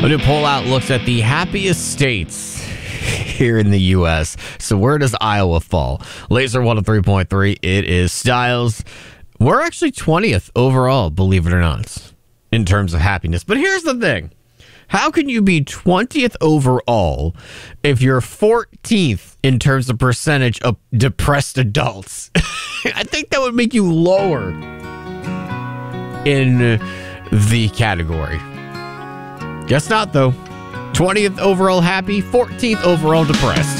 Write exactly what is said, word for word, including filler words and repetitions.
A new poll out looks at the happiest states here in the U S. So where does Iowa fall? Laser one oh three point three. It is Styles. We're actually twentieth overall, believe it or not, in terms of happiness. But here's the thing. How can you be twentieth overall if you're fourteenth in terms of percentage of depressed adults? I think that would make you lower in the category. Guess not, though. twentieth overall happy, fourteenth overall depressed.